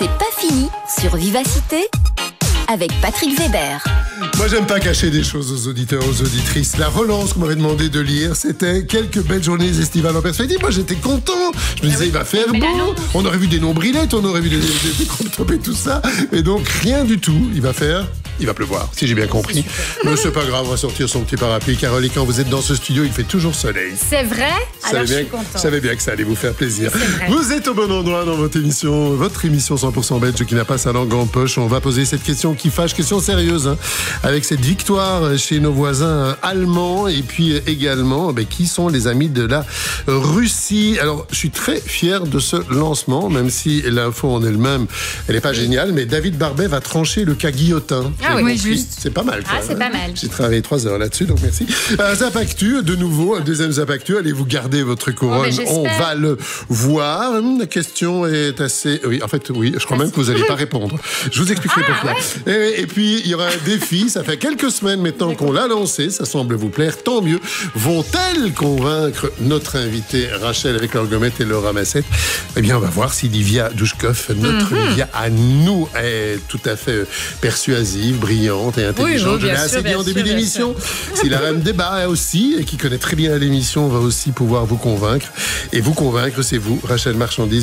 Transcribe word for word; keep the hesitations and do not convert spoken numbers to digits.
C'est pas fini sur Vivacité avec Patrick Weber. Moi, j'aime pas cacher des choses aux auditeurs, aux auditrices. La relance qu'on m'avait demandé de lire, c'était quelques belles journées estivales en perspective. Moi, j'étais content. Je me disais, il va faire beau. On aurait vu des nombrilettes, on aurait vu des, des, des comptes et tout ça. Et donc, rien du tout. Il va faire... Il va pleuvoir, si j'ai bien compris. Mais c'est pas grave, on va sortir son petit parapluie. Carole, et quand vous êtes dans ce studio, il fait toujours soleil. C'est vrai? Alors je suis contente. Je savais bien que ça allait vous faire plaisir. Vous êtes au bon endroit dans votre émission, votre émission cent pour cent belge qui n'a pas sa langue en poche. On va poser cette question qui fâche, question sérieuse, hein, avec cette victoire chez nos voisins allemands et puis également, ben, qui sont les amis de la Russie. Alors, je suis très fier de ce lancement, même si l'info en elle-même, elle n'est pas géniale, mais David Barbet va trancher le cas Guillotin. Ah oui, juste. C'est pas mal. Ah, c'est pas mal. J'ai travaillé trois heures là-dessus, donc merci. Euh, Zap Actu, de nouveau, un deuxième Zap Actu. Allez-vous garder votre couronne? Oh, on va le voir. La question est assez... Oui, en fait, oui, je crois même que vous n'allez pas répondre. Je vous expliquerai ah, pourquoi. Ouais. Et, et puis, il y aura un défi. Ça fait quelques semaines maintenant qu'on l'a lancé. Ça semble vous plaire. Tant mieux. Vont-elles convaincre notre invitée Rachel avec leur gommette et leur ramassette? Eh bien, on va voir si Livia Douchkov, notre mm-hmm. Livia à nous, est tout à fait persuasive, brillante et intelligente. Oui, Je l'ai assez dit en début d'émission. Si la reine débat aussi, et qui connaît très bien l'émission, va aussi pouvoir vous convaincre. Et vous convaincre, c'est vous, Rachel Marchandise.